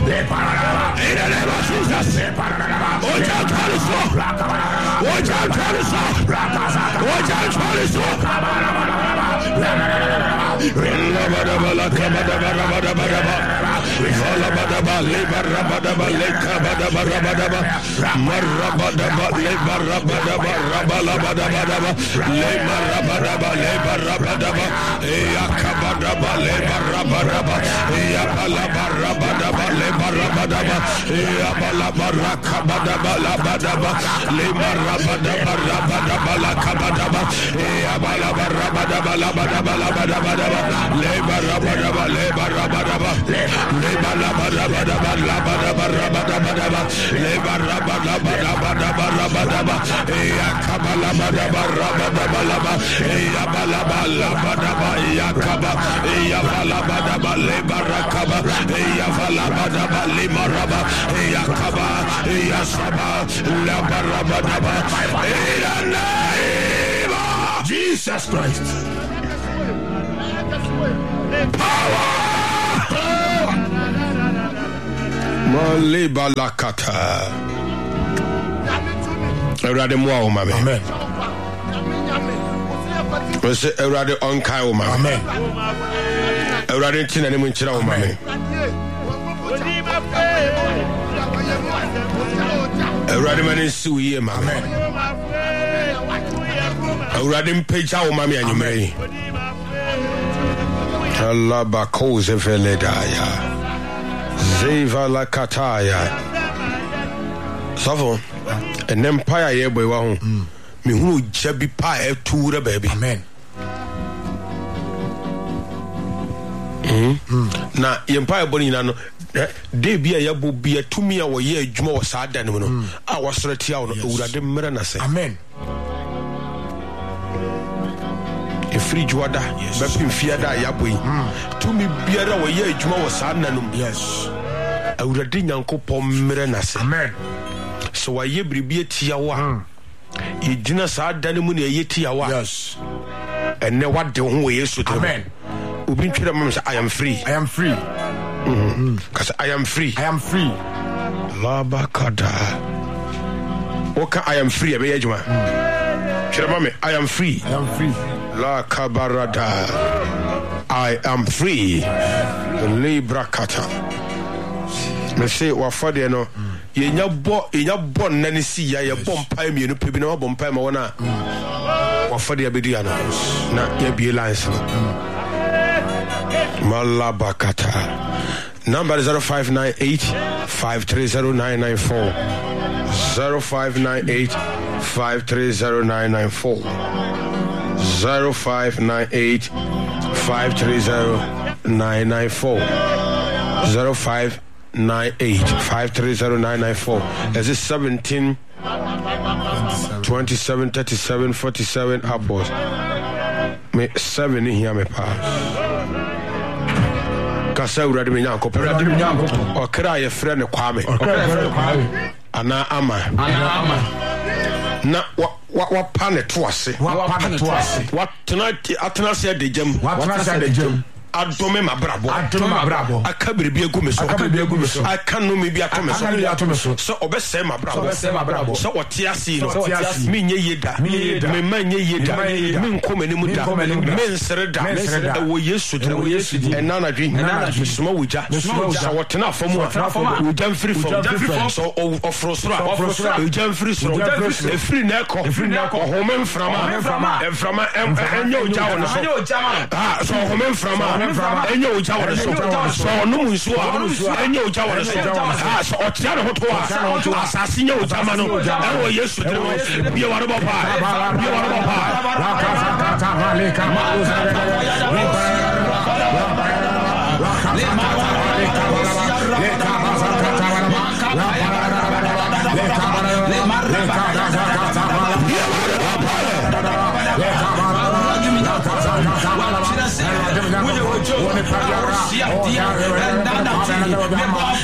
In the name of Jesus. Watch out, Holy Spirit. Watch out, Holy Spirit. Watch out, Holy Spirit. Jesus Christ. Power. Malibalakata. Erade moa o mame. Amen. We say erade onkai o mame. Amen. Erade ntina ne mu nkyira o mame. Erade mani si wo ye mame. Erade mpeja o mame anyumere. Allah bakoze veledaya. Zeva la kataya. Savo. An empire ye boy wa ho. Me hu jabi pa e tuure baby. Amen. Na empire boni na no de bia ya bo bia tumi a wo ye adwuma wo saa da no no a wo sreti a wo no ewurade mmere na se. Amen. Free Juada, Bapin Fiada Yaboy. To me, Biara, where ye Juma was Sananum. Yes, I would have done Uncle Pomerenas. Amen. So I ye be a tiawa. You dinner sad Danimuni a yetiawa. Yes, and now what the way is to Amen. Ubin Kiramams, I am free. I am free. Because I am free. I am free. Labakada. Okay, I am free. I be Juma. Kiramame, I am free. I am free. La kabarada. I am free. Libra kata. Me say wa fade no ye nya bo nani si ya ye bom pai me no pebi na bom pai ma wona wa fade abedi ana na ye bi lines no malabakata. Number 0598 530994 0598 530994 0598 530994 0598 530994. Is it 17 27 37 47 apples? Me 7 here me pass. Kasa urade me nyanko. Okra ye frɛ ne Kwame. Ana ama. Na wa pane toase. What tonight atenase de jam. Adome mabrabo. Akabiri bi egu me so. Akanu me bi atome so. So obese mabrabo. So otiasi no. Me nye yeda. Me manye yeda. Me nkome ne mu da. Me nsere da. Wo Yesu de. Enana dwi. Suma wuja. So wotena afomu. Wuja free from. So ofrosra. Wuja free so. E free na ko. Home mframa enyo uja wona so. Ah so home mframa enyo uja wona so. So no munsu enyo uja wona so. Ah so otia ho to asasi enyo uja ma no. Ewo Yesu de bi waro ba pa.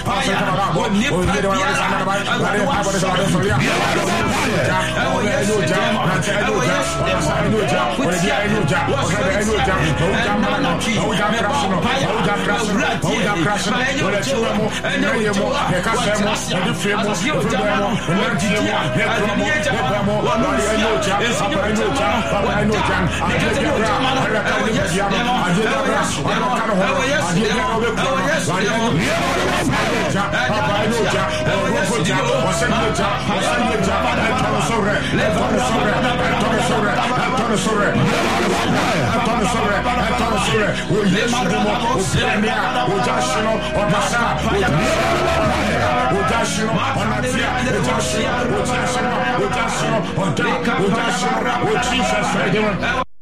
Jesus.